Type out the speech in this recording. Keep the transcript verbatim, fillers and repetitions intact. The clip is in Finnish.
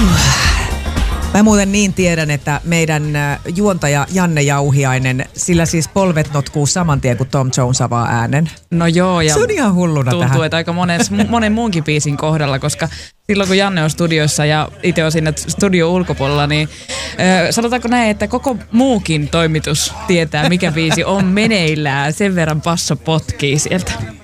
Mä muuten niin tiedän, että meidän juontaja Janne Jauhiainen, sillä siis polvet notkuu saman tien, kun Tom Jones avaa äänen. No joo, ja se on ihan hulluna tuntuu, tähän. että aika monen, monen muunkin biisin kohdalla, koska silloin kun Janne on studiossa ja itse on siinä studio ulkopuolella, niin äh, sanotaanko näin, että koko muukin toimitus tietää, mikä biisi on meneillään. Sen verran passo potkii sieltä.